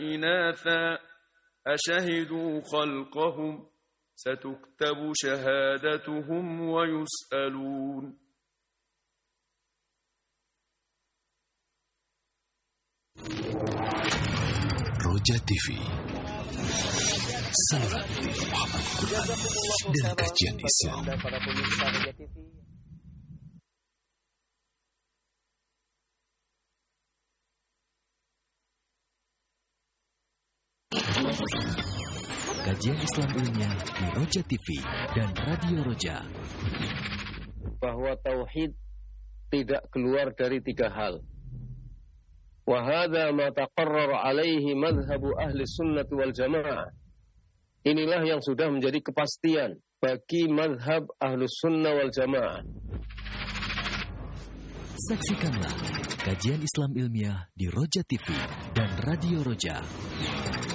إناثا أشهدوا خلقهم ستكتب شهادتهم ويسألون. Roja TV, saluran pemahaman Quran dan kajian Islam. Kajian Islam ilmiah di Roja TV dan Radio Roja. Bahwa tauhid tidak keluar dari tiga hal. Wa hadza ma taqarrara alaihi madhhabu ahli sunnah wal jamaah. Inilah yang sudah menjadi kepastian bagi madhab ahli sunnah wal jamaah. Saksikanlah kajian Islam ilmiah di Roja TV dan Radio Roja.